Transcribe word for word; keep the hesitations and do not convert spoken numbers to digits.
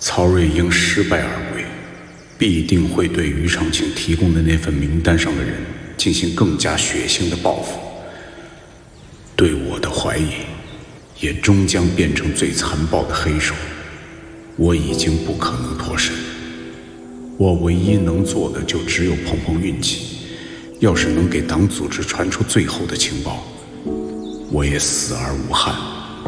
曹瑞英失败而归，必定会对于长庆提供的那份名单上的人进行更加血腥的报复。对我的怀疑也终将变成最残暴的黑手。我已经不可能脱身，我唯一能做的就只有碰碰运气。要是能给党组织传出最后的情报，我也死而无憾。